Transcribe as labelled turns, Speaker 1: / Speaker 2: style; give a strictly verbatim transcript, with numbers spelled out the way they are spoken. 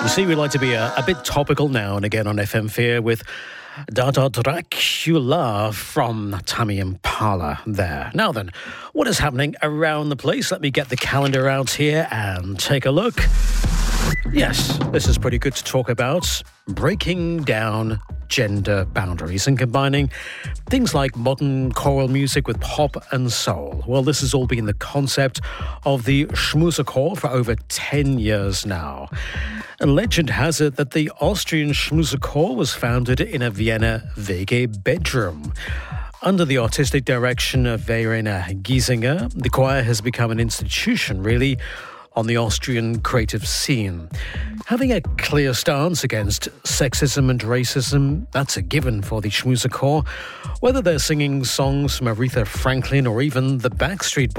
Speaker 1: You see, we like to be a, a bit topical now and again on F M Fear with Da Da Dracula from Tame Impala there. Now then, what is happening around the place? Let me get the calendar out here and take a look. Yes, this is pretty good to talk about. Breaking down gender boundaries and combining things like modern choral music with pop and soul. Well, this has all been the concept of the Schmusichor for over ten years now. And legend has it that the Austrian Schmusichor was founded in a Vienna V G bedroom. Under the artistic direction of Verena Giesinger, the choir has become an institution, really, on the Austrian creative scene. Having a clear stance against sexism and racism, that's a given for the Schmusichor. Whether they're singing songs from Aretha Franklin or even the Backstreet Boys,